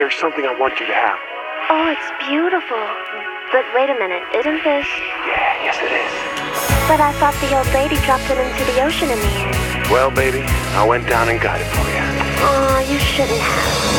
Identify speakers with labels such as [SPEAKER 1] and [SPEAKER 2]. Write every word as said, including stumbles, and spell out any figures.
[SPEAKER 1] There's something I want you to have.
[SPEAKER 2] Oh, it's beautiful. But wait a minute, isn't this...
[SPEAKER 1] Yeah, yes it is.
[SPEAKER 2] But I thought the old lady dropped it into the ocean in the end.
[SPEAKER 1] Well, baby, I went down and got it for you.
[SPEAKER 2] Aw, you shouldn't have.